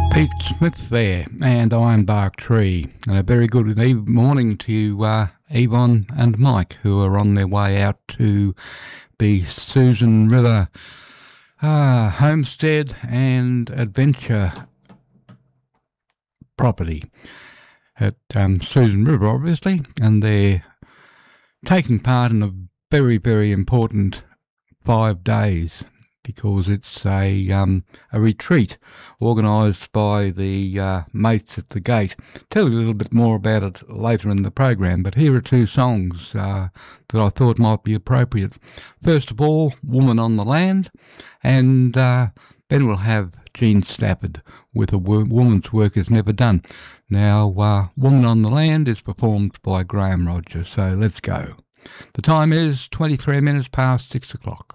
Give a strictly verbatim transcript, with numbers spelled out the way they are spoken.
Pete Smith there, and I'm Bark Tree. And a very good eve- morning to uh, Yvonne and Mike, who are on their way out to the Susan River uh, homestead and adventure property at um, Susan River, obviously, and they're taking part in a very, very important five days because it's a um, a retreat organised by the uh, mates at the gate. Tell you a little bit more about it later in the program, but here are two songs uh, that I thought might be appropriate. First of all, Woman on the Land, and uh, then we'll have Gene Stafford with A Wo- Woman's Work Is Never Done. Now, uh, Woman on the Land is performed by Graham Rogers, so let's go. The time is twenty-three minutes past six o'clock.